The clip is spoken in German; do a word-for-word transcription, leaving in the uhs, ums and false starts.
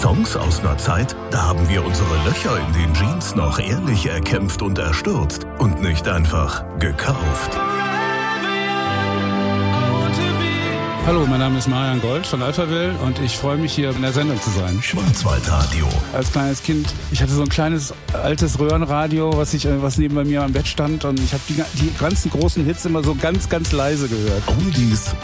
Songs aus einer Zeit, da haben wir unsere Löcher in den Jeans noch ehrlich erkämpft und erstürzt und nicht einfach gekauft. Hallo, mein Name ist Marian Gold von Alphaville und ich freue mich, hier in der Sendung zu sein. Schwarzwaldradio. Als kleines Kind, ich hatte so ein kleines altes Röhrenradio, was, ich, was neben bei mir am Bett stand und ich habe die, die ganzen großen Hits immer so ganz, ganz leise gehört. Oldies